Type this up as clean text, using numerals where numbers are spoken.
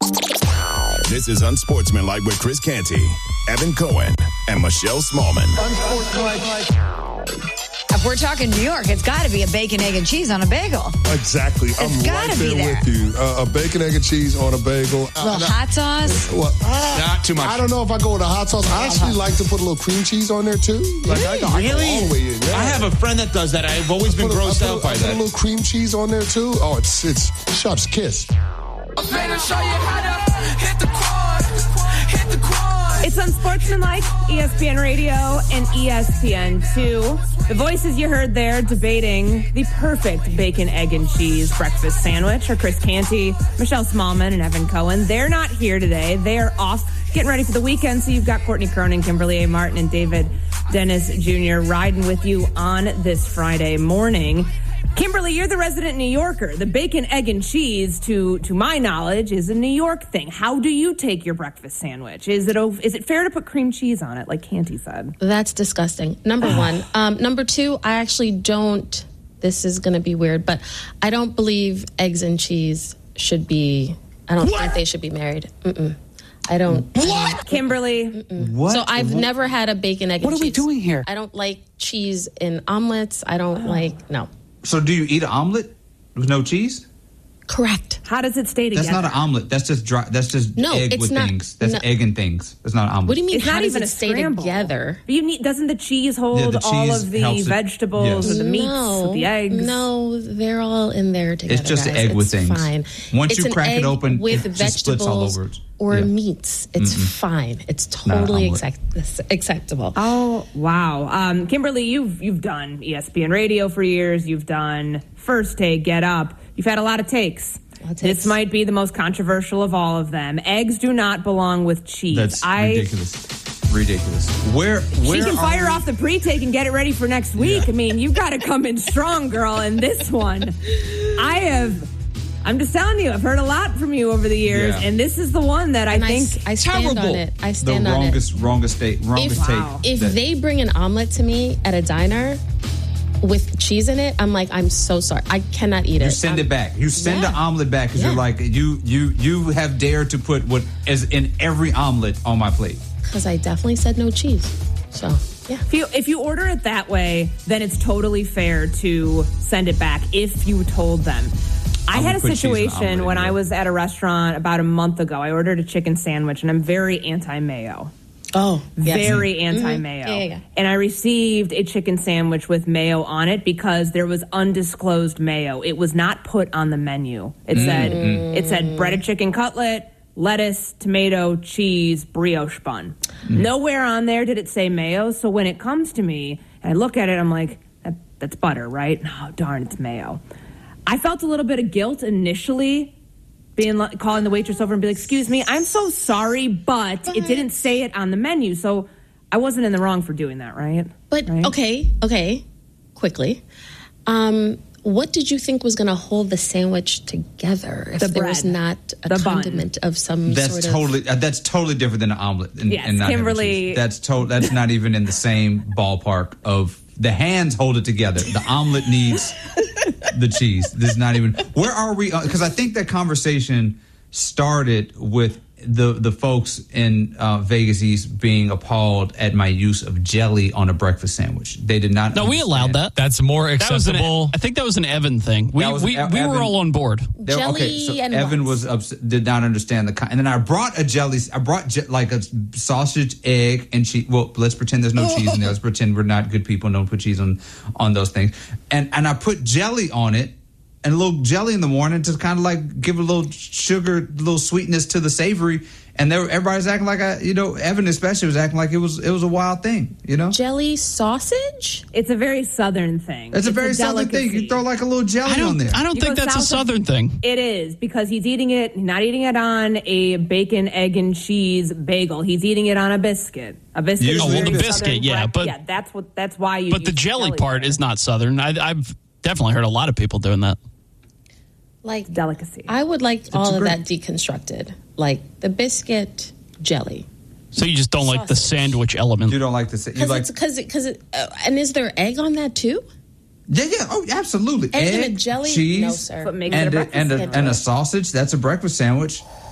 This is Unsportsmanlike with Chris Canty, Evan Cohen, and Michelle Smallman. If we're talking New York, it's got to be a bacon, egg, and cheese on a bagel. Exactly. I'm right there with you. A bacon, egg, and cheese on a bagel. A little hot sauce? Not too much. I don't know if I go with a hot sauce. I actually like to put a little cream cheese on there, too. Like, I go all the way in. Yeah. I have a friend that does that. I've always been grossed out by that. I put a little cream cheese on there, too. Oh, it's chef's kiss. I'm gonna show you how to hit the quad. Hit the quad. It's Unsportsmanlike, ESPN Radio and ESPN2. The voices you heard there debating the perfect bacon, egg, and cheese breakfast sandwich are Chris Canty, Michelle Smallman, and Evan Cohen. They're not here today. They are off getting ready for the weekend. So you've got Courtney Cronin, Kimberly A. Martin, and David Dennis Jr. riding with you on this Friday morning. Kimberly, you're the resident New Yorker. The bacon, egg, and cheese, to my knowledge, is a New York thing. How do you take your breakfast sandwich? Is it fair to put cream cheese on it, like Canty said? That's disgusting. Number one. Number two, I actually don't, this is going to be weird, but I don't believe eggs and cheese should be, I don't think they should be married. I don't. What? Kimberly? What? So I've never had a bacon, egg, and cheese. What are we doing here? I don't like cheese in omelets. I don't no. So do you eat an omelet with no cheese? Correct. How does it stay together? That's not an omelet. That's just dry. That's just egg with things. That's egg and things. That's not an omelet. What do you mean? It's how not does even it a stay scramble together? But doesn't the cheese hold all of the vegetables or the meats with the eggs? No, they're all in there together. It's just guys. an egg with things. Fine. Once you crack it open, with it just splits all over it. Or meats. It's fine. It's totally acceptable. Oh, wow. Kimberly, you've done ESPN Radio for years. You've done First Take, Get Up. You've had a lot of takes. This might be the most controversial of all of them. Eggs do not belong with cheese. That's ridiculous. Where she can fire off the pre-take and get it ready for next week. Yeah. I mean, you've got to come in strong, girl, in this one. I'm just telling you, I've heard a lot from you over the years, and this is the one that I think I stand on it. I stand on it. Wrongest take. If they bring an omelet to me at a diner with cheese in it, I'm like, I'm so sorry. I cannot eat it. You send it back. You send the omelet back because you're like, you have dared to put what is in every omelet on my plate. Because I definitely said no cheese. So, yeah. If you order it that way, then it's totally fair to send it back if you told them. I had a situation when I was at a restaurant about a month ago. I ordered a chicken sandwich, and I'm very anti-mayo. Oh, yes. Very anti-mayo. Yeah. And I received a chicken sandwich with mayo on it because there was undisclosed mayo. It was not put on the menu. It said breaded chicken cutlet, lettuce, tomato, cheese, brioche bun. Nowhere on there did it say mayo. So when it comes to me, and I look at it, I'm like, that's butter, right? Oh, darn, it's mayo. I felt a little bit of guilt initially, calling the waitress over and be like, excuse me, I'm so sorry, but it didn't say it on the menu. So I wasn't in the wrong for doing that, right? But, right? Okay, quickly. What did you think was going to hold the sandwich together if there was not a condiment of some sort of... That's totally different than an omelet. Yes, Kimberly... That's not even in the same ballpark of... The hands hold it together. The omelet needs the cheese. This is not even... Where are we? Because I think that conversation started with the folks in Vegas East being appalled at my use of jelly on a breakfast sandwich. They did not. No, we allowed that. That's more acceptable. I think that was an Evan thing. We were all on board. Jelly and Evan was did not understand and then I brought a jelly. I brought like a sausage, egg, and cheese. Well, let's pretend there's no cheese in there. Let's pretend we're not good people and don't put cheese on those things. And I put jelly on it. And a little jelly in the morning to kind of like give a little sugar, a little sweetness to the savory. And everybody's acting like Evan especially was acting like it was a wild thing, Jelly sausage? It's a very Southern thing. It's a very Southern thing. You throw like a little jelly on there. I don't think that's a Southern thing. It is, because he's not eating it on a bacon, egg, and cheese bagel. He's eating it on a biscuit. A biscuit. The biscuit, but that's why you. But the jelly part is not Southern. I've definitely heard a lot of people doing that. Like delicacy. I would like all of that deconstructed. Like the biscuit, jelly. So you just don't like the sandwich element? You don't like the because and is there egg on that too? Yeah. Oh, absolutely. Egg and a jelly? Cheese, no, sir. What makes and a sausage. That's a breakfast sandwich.